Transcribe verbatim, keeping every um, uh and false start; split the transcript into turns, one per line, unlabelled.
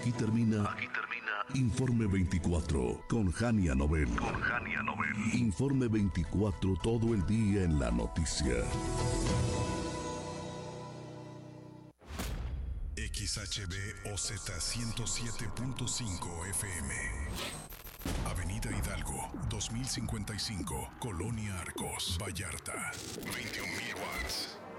Aquí termina, aquí termina Informe veinticuatro con Jania Nobel. Con Jania Nobel. Informe veinticuatro, todo el día en la noticia.
X H B O Z ciento siete punto cinco F M. Avenida Hidalgo, dos mil cincuenta y cinco, Colonia Arcos, Vallarta. veintiún mil watts.